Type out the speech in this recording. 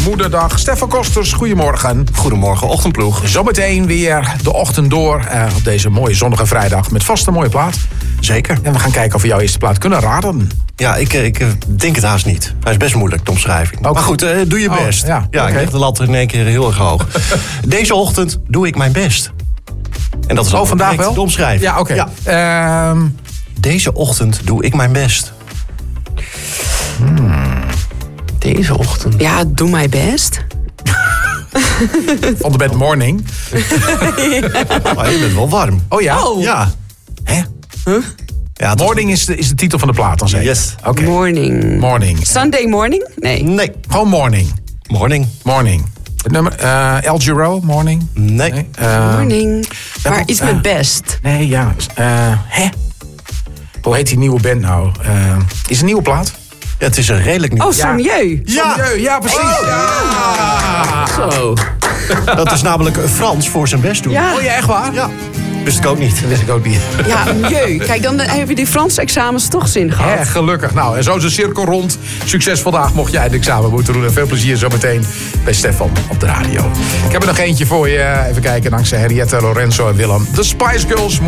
Moederdag. Stefan Kosters, goedemorgen. Goedemorgen, ochtendploeg. Zometeen weer de ochtend door op deze mooie zonnige vrijdag met vast een mooie plaat. Zeker. En we gaan kijken of we jouw eerste plaat kunnen raden. Ja, ik denk het haast niet. Hij is best moeilijk, de omschrijving. Okay. Maar goed, doe je best. Ja, Ik leg de lat in één keer heel erg hoog. Deze ochtend doe ik mijn best. En dat is al vandaag wel? de omschrijving. Ja, oké. Ja. Deze ochtend doe ik mijn best. Deze ochtend. Ja, doe mijn best. Van de band Morning. Maar je bent wel warm. Oh ja? Oh. Ja. Hè? Ja, Morning is de titel van de plaat dan zeker? Yes. Oké. Morning. Sunday morning? Nee. Nee. Gewoon Morning. Morning. Het nummer El Giro, Morning. Nee. Morning. Maar iets met best. Nee, ja. Hè? Hoe heet die nieuwe band nou? Is een nieuwe plaat? Ja, het is een redelijk nieuw. Oh, Sommieu. Ja, precies. Ja. Zo. Dat is namelijk Frans voor zijn best doen. Ja. Oh ja, echt waar? Ja. Wist ik ook niet. Dat wist ik ook niet. Ja, milieu. Kijk, dan heb je die Franse examens toch zin gehad. Hè, gelukkig. Nou, en zo is de cirkel rond. Succes vandaag, mocht jij het examen moeten doen. En veel plezier zometeen bij Stefan op de radio. Ik heb er nog eentje voor je. Even kijken, dankzij Henriette, Lorenzo en Willem. De Spice Girls.